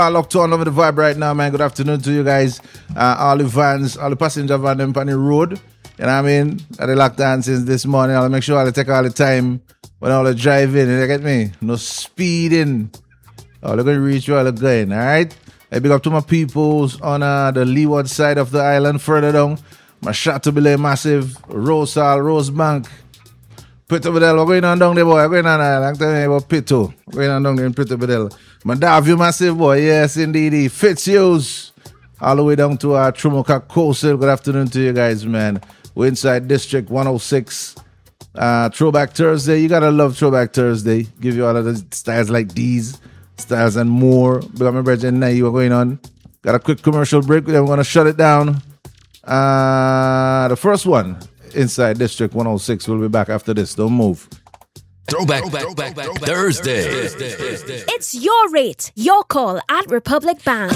Locked on over the vibe right now, man. Good afternoon to you guys. All the vans, all the passenger van them on the road. You know what I mean? At the lockdown since this morning. I'll make sure I'll take all the time when all the driving. You get me? No speeding. Oh, they're going to reach where they're going, all right? I big up to my peoples on the leeward side of the island, further down. My Chateaubelair Massive, Rosal, Rosebank, Pito Bedell. We're going on down there, boy. We're going on I'm telling you about Pito. We're going on down there in Pito Bedell. Mandaview Massive, boy. Yes, indeed. Fitzhughes. All the way down to Trumaka Coastal. Good afternoon to you guys, man. We're inside District 106. Throwback Thursday. You gotta love Throwback Thursday. Give you all of the styles like these, styles and more. Big up my brother now you are going on. Got a quick commercial break. Then we're gonna shut it down. The first one inside District 106. We'll be back after this. Don't move. Throwback Thursday. It's your rate, your call at Republic Bank.